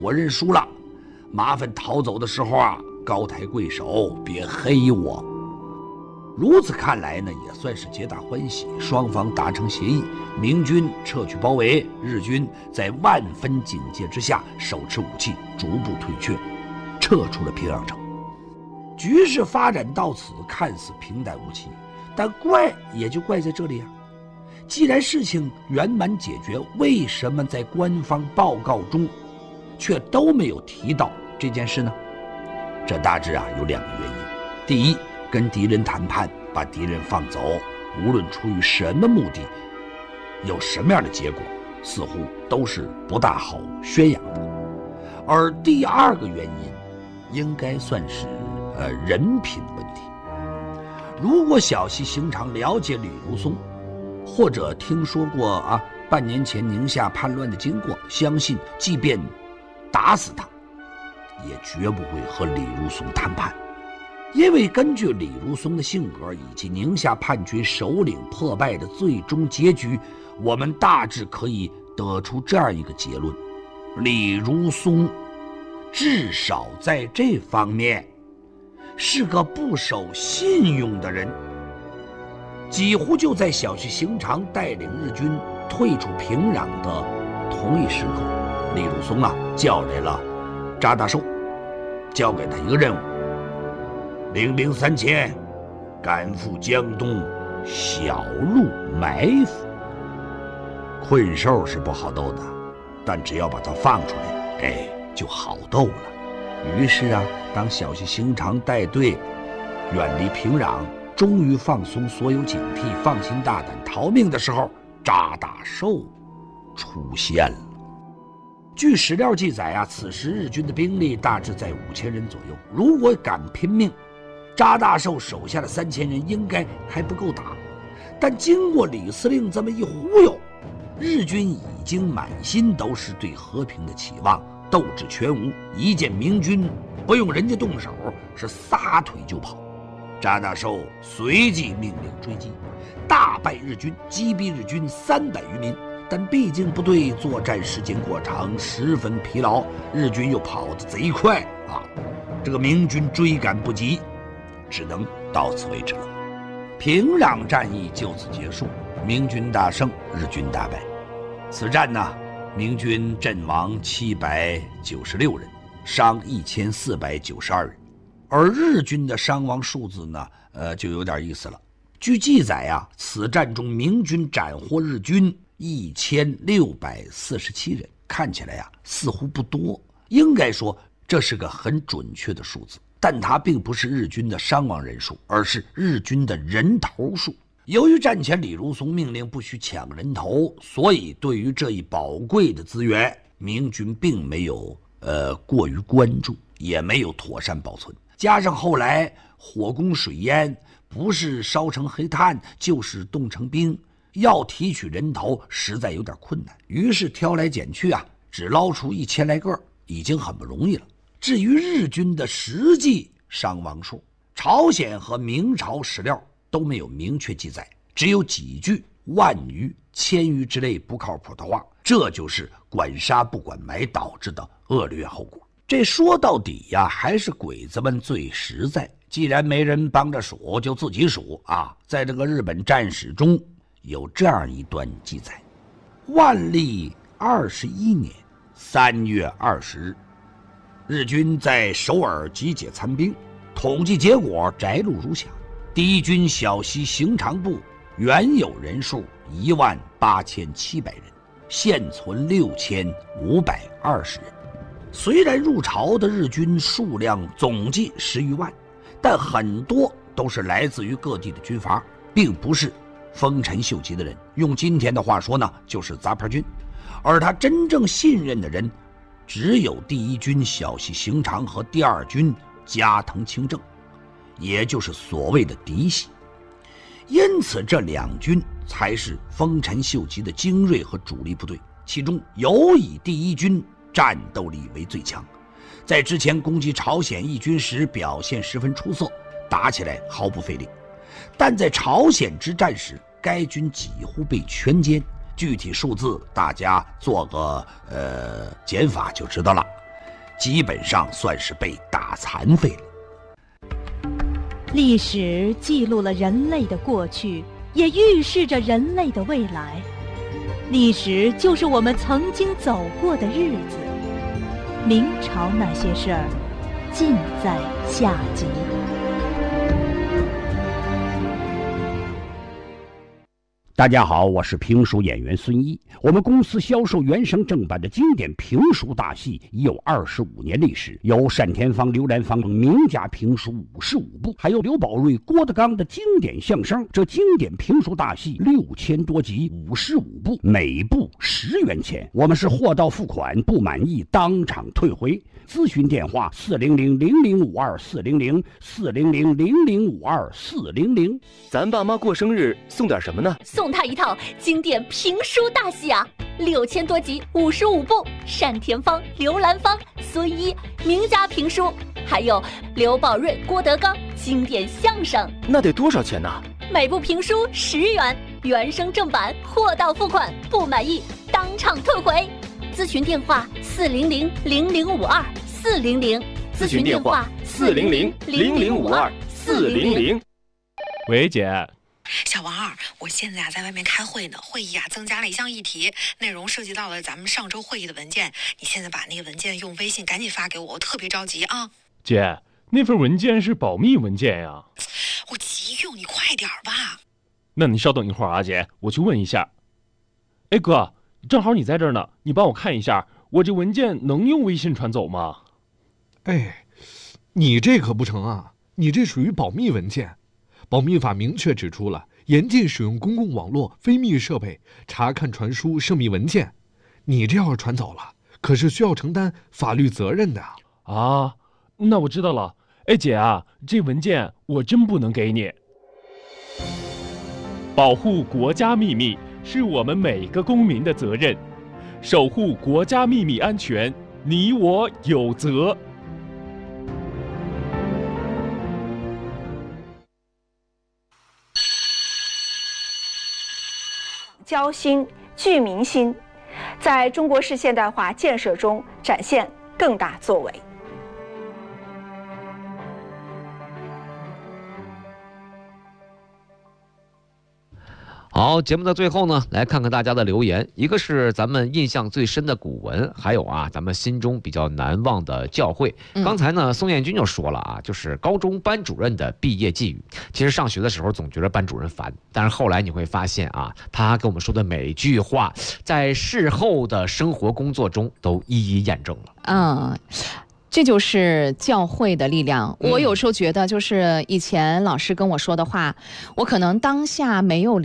我认输了，麻烦逃走的时候啊，高抬贵手，别黑我。如此看来呢，也算是皆大欢喜，双方达成协议，明军撤去包围，日军在万分警戒之下，手持武器，逐步退却，撤出了平壤城。局势发展到此，看似平淡无奇，但怪也就怪在这里啊。既然事情圆满解决，为什么在官方报告中却都没有提到这件事呢？这大致啊有2个原因。第一，跟敌人谈判，把敌人放走，无论出于什么目的，有什么样的结果，似乎都是不大好宣扬的。而第2个原因，应该算是人品问题。如果小西行长了解李如松，或者听说过半年前宁夏叛乱的经过，相信即便打死他，也绝不会和李如松谈判。因为根据李如松的性格以及宁夏叛军首领破败的最终结局，我们大致可以得出这样一个结论：李如松至少在这方面是个不守信用的人。几乎就在小西行长带领日军退出平壤的同一时刻，李如松叫来了查大寿，交给他一个任务：领兵3000，赶赴江东，小路埋伏。困兽是不好斗的，但只要把它放出来，就好斗了。于是当小西行长带队远离平壤，终于放松所有警惕，放心大胆逃命的时候，查大寿出现了。据史料记载此时日军的兵力大致在5000人左右，如果敢拼命，查大寿手下的3000人应该还不够打。但经过李司令这么一忽悠，日军已经满心都是对和平的期望，斗志全无，一见明军不用人家动手，是撒腿就跑。查大寿随即命令追击，大败日军，击毙日军300余名。但毕竟部队作战时间过长，十分疲劳，日军又跑得贼快这个明军追赶不及，只能到此为止了。平壤战役就此结束，明军大胜，日军大败。此战明军阵亡796人，伤1492人。而日军的伤亡数字呢，就有点意思了。据记载此战中明军斩获日军1647人，看起来似乎不多，应该说这是个很准确的数字，但它并不是日军的伤亡人数，而是日军的人头数。由于战前李如松命令不许抢人头，所以对于这一宝贵的资源，明军并没有过于关注，也没有妥善保存。加上后来火攻水淹，不是烧成黑炭就是冻成冰，要提取人头实在有点困难，于是挑来拣去只捞出1000来个，已经很不容易了。至于日军的实际伤亡数，朝鲜和明朝史料都没有明确记载，只有几句万余、千余之类不靠谱的话，这就是管杀不管埋导致的恶劣后果。这说到底还是鬼子们最实在，既然没人帮着数，就自己数在这个日本战史中有这样一段记载：万历21年3月20日，日军在首尔集结参兵，统计结果摘录如下：第一军小西行长部原有人数18700人，现存6520人。虽然入朝的日军数量总计10余万，但很多都是来自于各地的军阀，并不是丰臣秀吉的人，用今天的话说呢，就是杂牌军。而他真正信任的人，只有第一军小西行长和第二军加藤清正，也就是所谓的嫡系。因此这两军才是丰臣秀吉的精锐和主力部队，其中尤以第一军战斗力为最强，在之前攻击朝鲜义军时表现十分出色，打起来毫不费力。但在朝鲜之战时，该军几乎被全歼，具体数字大家做个减法就知道了。 基本上算是被打残废了。 历史记录了人类的过去，也预示着人类的未来。历史就是我们曾经走过的日子。明朝那些事儿，尽在下集。 大家好，我是评书演员孙一。我们公司销售原声正版的经典评书大戏已有25年历史，有单田芳、刘兰芳等名家评书55部，还有刘宝瑞、郭德纲的经典相声。这经典评书大戏6000多集，55部，每部10元钱。我们是货到付款，不满意当场退回。咨询电话400-0052-400，400-0052-400。 咱爸妈过生日送点什么呢？ 送他一套经典评书大戏啊，6000多集，55部，单田芳、刘兰芳、孙一名家评书，还有刘宝瑞、郭德纲经典相声。 那得多少钱呢？ 每部评书10元，原声正版，货到付款，不满意当场退回。咨询电话400-0052-400， 咨询电话400-0052-400。 喂，姐。 小王二，我现在在外面开会呢，会议增加了一项议题，内容涉及到了咱们上周会议的文件，你现在把那个文件用微信赶紧发给我，我特别着急啊。 姐，那份文件是保密文件呀。 我急用，你快点吧。 那你稍等一会儿啊，姐，我去问一下。哎哥，正好你在这儿呢，你帮我看一下，我这文件能用微信传走吗？ 哎，你这可不成啊，你这属于保密文件。保密法明确指出了，严禁使用公共网络、非密设备查看、传输涉密文件。你这要是传走了，可是需要承担法律责任的啊。那我知道了。哎姐啊，这文件我真不能给你。保护国家秘密是我们每个公民的责任，守护国家秘密安全，你我有责。 交心聚民心，在中国式现代化建设中展现更大作为。 好，节目的最后呢，来看看大家的留言。一个是咱们印象最深的古文，还有咱们心中比较难忘的教诲。刚才呢，宋彦军就说了就是高中班主任的毕业寄语。其实上学的时候总觉得班主任烦，但是后来你会发现他跟我们说的每一句话，在事后的生活工作中都一一验证了。 这就是教诲的力量。我有时候觉得，就是以前老师跟我说的话，我可能当下没有